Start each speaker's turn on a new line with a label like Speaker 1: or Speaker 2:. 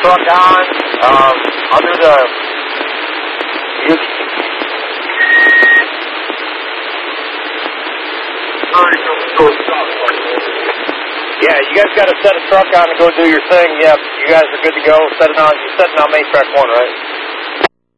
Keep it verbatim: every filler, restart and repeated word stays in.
Speaker 1: truck on. Um, I'll do the... You, yeah, you guys got to set a truck on and go do your thing. Yep, you guys are good to go. Set it on. You're setting on main track one, right?